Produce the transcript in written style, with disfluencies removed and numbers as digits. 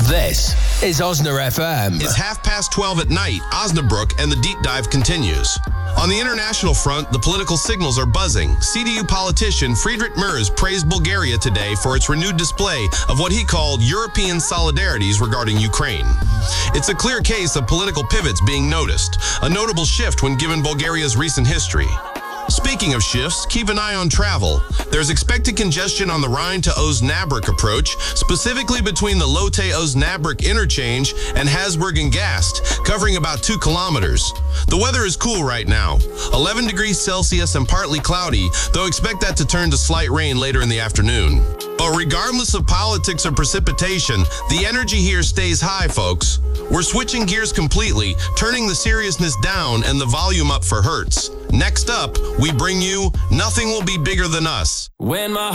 This is Osna FM. It's 12:30 at night. Osnabrück and the deep dive continues. On the international front, the political signals are buzzing. CDU politician Friedrich Merz praised Bulgaria today for its renewed display of what he called European solidarities regarding Ukraine. It's a clear case of political pivots being noticed, a notable shift when given Bulgaria's recent history. Speaking of shifts, keep an eye on travel. There's expected congestion on the Rhine to Osnabrück approach, specifically between the Lotte-Osnabrück interchange and Hasburg and Gast, covering about 2 kilometers. The weather is cool right now, 11 degrees Celsius and partly cloudy, though expect that to turn to slight rain later in the afternoon. But regardless of politics or precipitation, the energy here stays high, folks. We're switching gears completely, turning the seriousness down and the volume up for Hertz. Next up, we bring you Nothing Will Be Bigger Than Us. When my